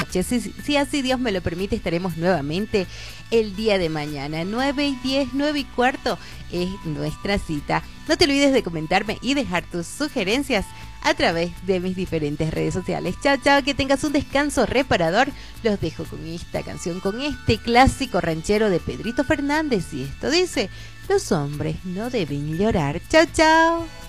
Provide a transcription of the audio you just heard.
noche. Si así Dios me lo permite, estaremos nuevamente el día de mañana. 9:10, 9:15 es nuestra cita. No te olvides de comentarme y dejar tus sugerencias a través de mis diferentes redes sociales. Chao, chao, que tengas un descanso reparador. Los dejo con esta canción, con este clásico ranchero de Pedrito Fernández. Y esto dice: los hombres no deben llorar. Chao, chao.